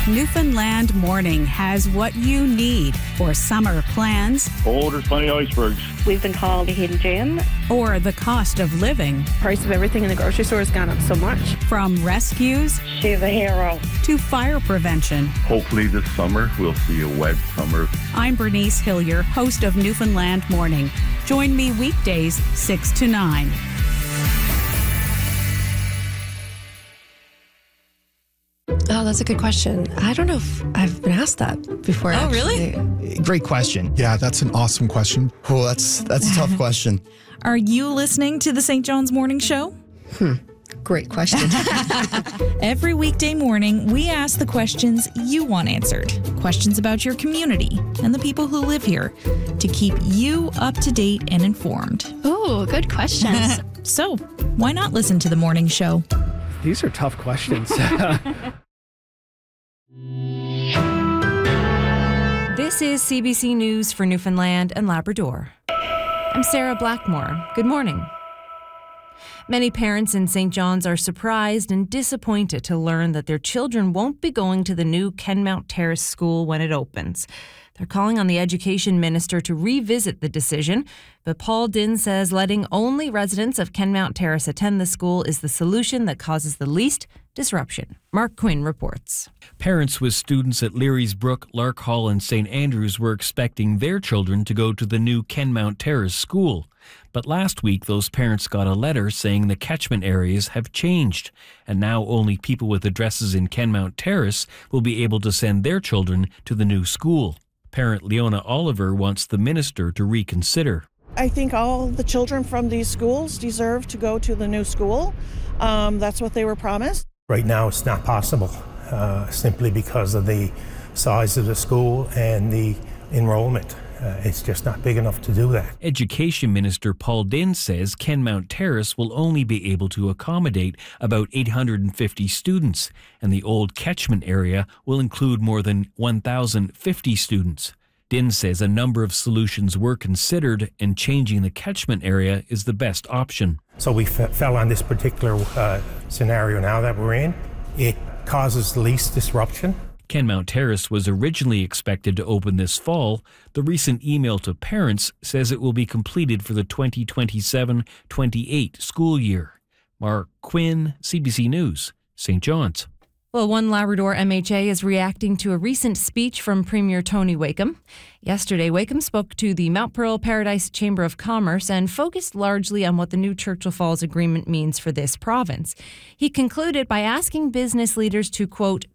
Newfoundland Morning has what you need for summer plans. Oh, there's plenty of icebergs. We've been called a hidden gem. Or the cost of living. Price of everything in the grocery store has gone up so much. From rescues She's a hero. to fire prevention. Hopefully this summer we'll see a wet summer. I'm Bernice Hillier, host of Newfoundland Morning. Join me weekdays 6 to 9. Oh, that's a good question. I don't know if I've been asked that before. Oh, actually. really? Great question. Yeah, that's an awesome question. Oh, that's a tough question. Are you listening to the St. John's Morning Show? Great question. Every weekday morning, we ask the questions you want answered. Questions about your community and the people who live here to keep you up to date and informed. Ooh, good questions. So, why not listen to the morning show? These are tough questions. This is CBC News for Newfoundland and Labrador. I'm Sarah Blackmore. Good morning. Many parents in St. John's are surprised and disappointed to learn that their children won't be going to the new Kenmount Terrace School when it opens. They're calling on the Education Minister to revisit the decision, but Paul Dinn says letting only residents of Kenmount Terrace attend the school is the solution that causes the least disruption. Mark Quinn reports. Parents with students at Leary's Brook, Lark Hall and St. Andrews were expecting their children to go to the new Kenmount Terrace School. But last week, those parents got a letter saying the catchment areas have changed, and now only people with addresses in Kenmount Terrace will be able to send their children to the new school. Parent Leona Oliver wants the minister to reconsider. I think all the children from these schools deserve to go to the new school. That's what they were promised. Right now it's not possible, simply because of the size of the school and the enrollment. It's just not big enough to do that. Education Minister Paul Dinn says Kenmount Terrace will only be able to accommodate about 850 students, and the old catchment area will include more than 1,050 students. Dinn says a number of solutions were considered, and changing the catchment area is the best option. So we fell on this particular scenario now that we're in. It causes the least disruption. Kenmount Terrace was originally expected to open this fall. The recent email to parents says it will be completed for the 2027-28 school year. Mark Quinn, CBC News, St. John's. Well, one Labrador MHA is reacting to a recent speech from Premier Tony Wakeham. Yesterday, Wakeham spoke to the Mount Pearl Paradise Chamber of Commerce and focused largely on what the new Churchill Falls Agreement means for this province. He concluded by asking business leaders to, quote,